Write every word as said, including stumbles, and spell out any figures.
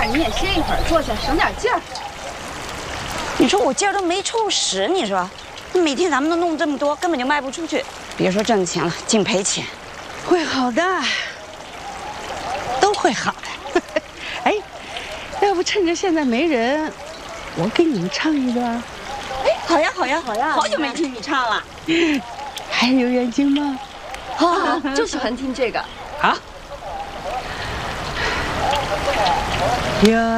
你也歇一会儿，坐下省点劲儿。 你说我劲儿都没抽实，你说，每天咱们都弄这么多，根本就卖不出去，别说挣钱了，净赔钱。 会好的，都会好的。哎，要不趁着现在没人，我给你们唱一段。 哎，好呀，好呀， 好呀， 好久没听你唱了。 还有眼睛吗？ 好好，就喜欢听这个。 好。有